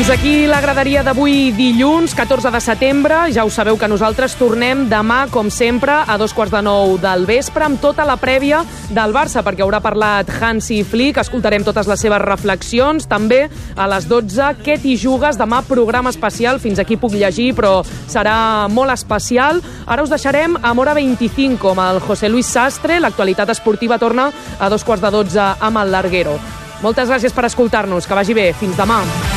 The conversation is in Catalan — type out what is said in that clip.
Fins aquí la graderia d'avui dilluns, 14 de setembre. Ja ho sabeu que nosaltres tornem demà, com sempre, a 8:45 del vespre, amb tota la prèvia del Barça, perquè haurà parlat Hansi Flick, escoltarem totes les seves reflexions. També a les 12, Què t'hi jugues? Demà programa especial, fins aquí puc llegir, però serà molt especial. Ara us deixarem amb Hora 25, amb el José Luis Sastre. L'actualitat esportiva torna a 12:15 amb el Larguero. Moltes gràcies per escoltar-nos, que vagi bé. Fins demà.